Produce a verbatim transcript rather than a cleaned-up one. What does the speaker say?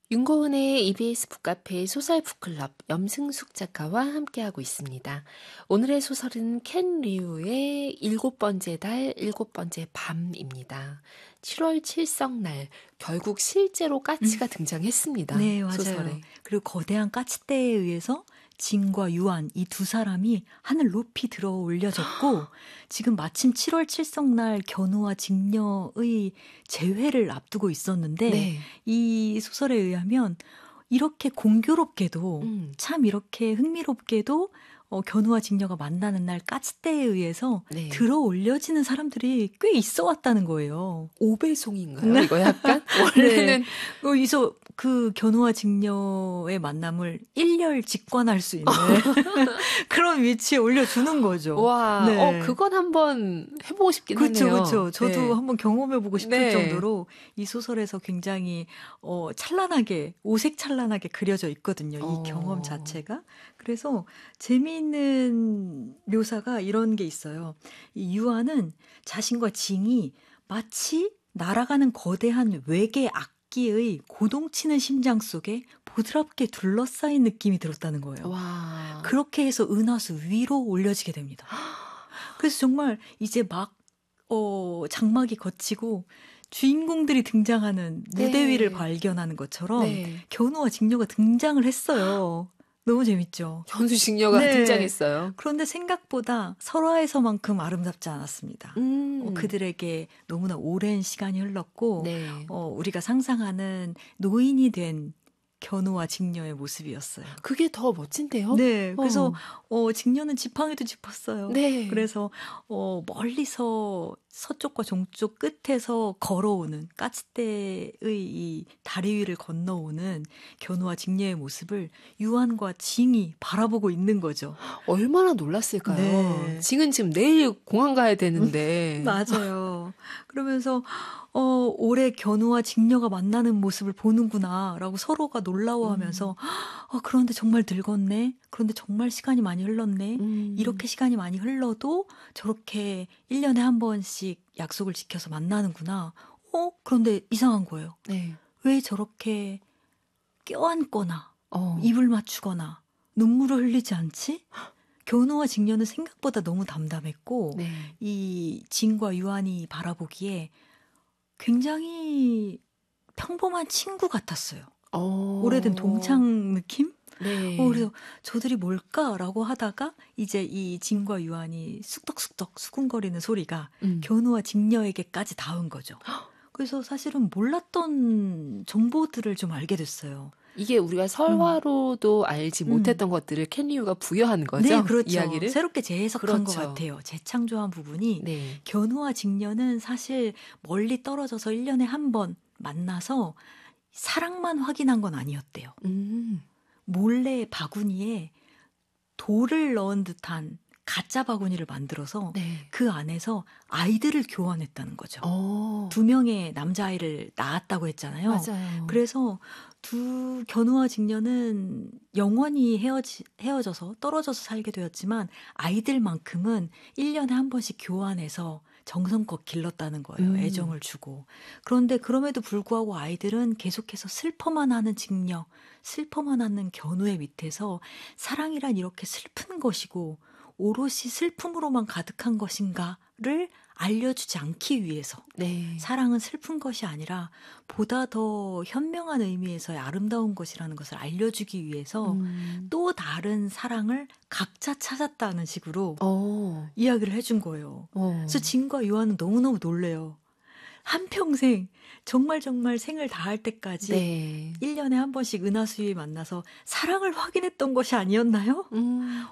윤고은의 이비에스 북카페 소설 북클럽 염승숙 작가와 함께하고 있습니다. 오늘의 소설은 켄 리우의 일곱 번째 달, 일곱 번째 밤입니다. 칠월 칠성날, 결국 실제로 까치가 음. 등장했습니다. 네, 맞아요. 소설에. 그리고 거대한 까치떼에 의해서 진과 유한 이 두 사람이 하늘 높이 들어 올려졌고 지금 마침 칠월 칠성날 견우와 직녀의 재회를 앞두고 있었는데 네. 이 소설에 의하면 이렇게 공교롭게도 음. 참 이렇게 흥미롭게도 어, 견우와 직녀가 만나는 날 까치떼에 의해서 네. 들어 올려지는 사람들이 꽤 있어 왔다는 거예요. 오배송인가요? 이거 약간? 원래는 네. 여기서 그 견우와 직녀의 만남을 일렬 직관할 수 있는 그런 위치에 올려주는 거죠. 와, 네. 어, 그건 한번 해보고 싶긴 그쵸, 하네요. 그렇죠. 저도 네. 한번 경험해보고 싶을 네. 정도로 이 소설에서 굉장히 어, 찬란하게, 오색찬란하게 그려져 있거든요. 이 어. 경험 자체가. 그래서 재미있는 묘사가 이런 게 있어요. 이 유아는 자신과 징이 마치 날아가는 거대한 외계 악기의 고동치는 심장 속에 보드랍게 둘러싸인 느낌이 들었다는 거예요. 와. 그렇게 해서 은하수 위로 올려지게 됩니다. 그래서 정말 이제 막 어, 장막이 걷히고 주인공들이 등장하는 무대 네. 위를 발견하는 것처럼 네. 견우와 직녀가 등장을 했어요. 너무 재밌죠. 견수 직녀가 네. 등장했어요. 그런데 생각보다 설화에서만큼 아름답지 않았습니다. 음. 어, 그들에게 너무나 오랜 시간이 흘렀고 네. 어, 우리가 상상하는 노인이 된 견우와 직녀의 모습이었어요. 그게 더 멋진데요? 네, 그래서 어. 어, 직녀는 지팡이도 짚었어요. 네. 그래서 어, 멀리서 서쪽과 동쪽 끝에서 걸어오는 까치떼의 이 다리 위를 건너오는 견우와 직녀의 모습을 유한과 징이 바라보고 있는 거죠. 얼마나 놀랐을까요? 네. 징은 지금 내일 공항 가야 되는데. 맞아요. 그러면서 어, 올해 견우와 직녀가 만나는 모습을 보는구나 라고 서로가 놀라워하면서 음. 어, 그런데 정말 늙었네. 그런데 정말 시간이 많이 흘렀네. 음. 이렇게 시간이 많이 흘러도 저렇게 일 년에 한 번씩 약속을 지켜서 만나는구나. 어? 그런데 이상한 거예요. 네. 왜 저렇게 껴안거나 어. 입을 맞추거나 눈물을 흘리지 않지? 견우와 직녀는 생각보다 너무 담담했고 네. 이 진과 유한이 바라보기에 굉장히 평범한 친구 같았어요. 어. 오래된 동창 느낌? 네. 어, 그래서 저들이 뭘까라고 하다가 이제 이 진과 유한이 쑥덕쑥덕 수군거리는 소리가 음. 견우와 직녀에게까지 닿은 거죠. 그래서 사실은 몰랐던 정보들을 좀 알게 됐어요. 이게 우리가 설화로도 음. 알지 못했던 음. 것들을 켄리우가 부여한 거죠? 네, 그렇죠. 이야기를? 새롭게 재해석한 그렇죠. 것 같아요. 재창조한 부분이. 네. 견우와 직녀는 사실 멀리 떨어져서 일 년에 한 번 만나서 사랑만 확인한 건 아니었대요. 음. 몰래 바구니에 돌을 넣은 듯한 가짜 바구니를 만들어서 네. 그 안에서 아이들을 교환했다는 거죠. 오. 두 명의 남자아이를 낳았다고 했잖아요. 맞아요. 그래서 두 견우와 직녀는 영원히 헤어지, 헤어져서 떨어져서 살게 되었지만 아이들만큼은 일 년에 한 번씩 교환해서 정성껏 길렀다는 거예요. 음. 애정을 주고. 그런데 그럼에도 불구하고 아이들은 계속해서 슬퍼만 하는 직녀, 슬퍼만 하는 견우의 밑에서 사랑이란 이렇게 슬픈 것이고 오롯이 슬픔으로만 가득한 것인가를 알려주지 않기 위해서 네. 사랑은 슬픈 것이 아니라 보다 더 현명한 의미에서의 아름다운 것이라는 것을 알려주기 위해서 음. 또 다른 사랑을 각자 찾았다는 식으로 오. 이야기를 해준 거예요. 오. 그래서 진과 유한은 너무너무 놀래요. 한평생 정말 정말 생을 다할 때까지 네. 일 년에 한 번씩 은하수에 만나서 사랑을 확인했던 것이 아니었나요? 음.